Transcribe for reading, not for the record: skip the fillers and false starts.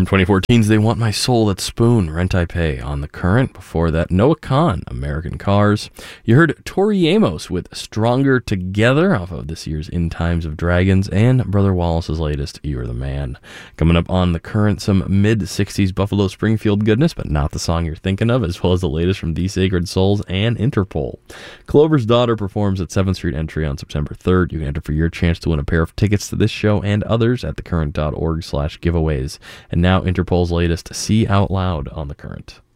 From 2014's They Want My Soul, that's Spoon, Rent I Pay on The Current. Before that, Noah Kahan, American Cars. You heard Tori Amos with Stronger Together off of this year's In Times of Dragons, and Brother Wallace's latest, You're the Man. Coming up on The Current, some mid-60s Buffalo Springfield goodness, but not the song you're thinking of, as well as the latest from The Sacred Souls and Interpol. Clover's Daughter performs at 7th Street Entry on September 3rd. You can enter for your chance to win a pair of tickets to this show and others at thecurrent.org/giveaways. And now Interpol's latest, See Out Loud on The Current.